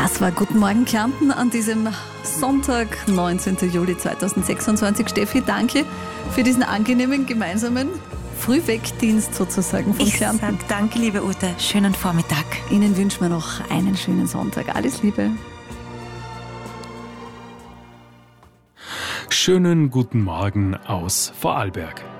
Das war Guten Morgen Kärnten an diesem Sonntag, 19. Juli 2026. Steffi, danke für diesen angenehmen gemeinsamen Frühwegdienst sozusagen von Kärnten. Ich sag danke, liebe Ute. Schönen Vormittag. Ihnen wünschen wir noch einen schönen Sonntag. Alles Liebe. Schönen guten Morgen aus Vorarlberg.